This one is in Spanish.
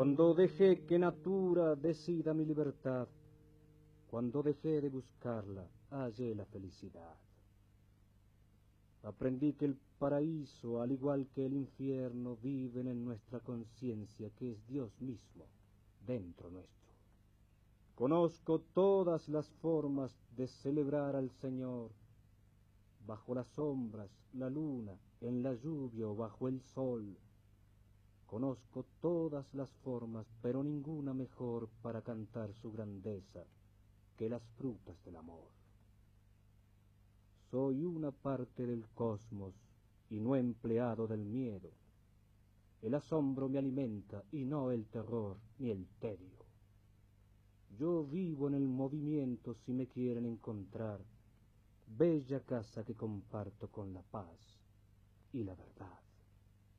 Cuando dejé que natura decida mi libertad, cuando dejé de buscarla, hallé la felicidad. Aprendí que el paraíso, al igual que el infierno, viven en nuestra conciencia, que es Dios mismo, dentro nuestro. Conozco todas las formas de celebrar al Señor, bajo las sombras, la luna, en la lluvia o bajo el sol. Conozco todas las formas, pero ninguna mejor para cantar su grandeza que las frutas del amor. Soy una parte del cosmos y no empleado del miedo. El asombro me alimenta y no el terror ni el tedio. Yo vivo en el movimiento si me quieren encontrar, bella casa que comparto con la paz y la verdad.